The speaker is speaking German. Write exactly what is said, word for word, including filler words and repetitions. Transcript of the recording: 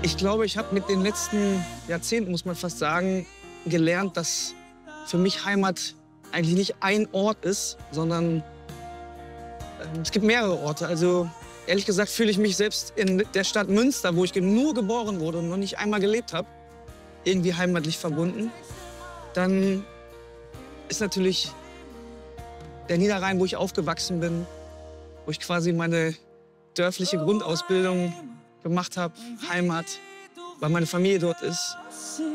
Ich glaube, ich habe mit den letzten Jahrzehnten, muss man fast sagen, gelernt, dass für mich Heimat eigentlich nicht ein Ort ist, sondern äh, es gibt mehrere Orte. Also ehrlich gesagt fühle ich mich selbst in der Stadt Münster, wo ich nur geboren wurde und noch nicht einmal gelebt habe, irgendwie heimatlich verbunden. Dann ist natürlich der Niederrhein, wo ich aufgewachsen bin, wo ich quasi meine dörfliche Grundausbildung gemacht habe, Heimat, weil meine Familie dort ist.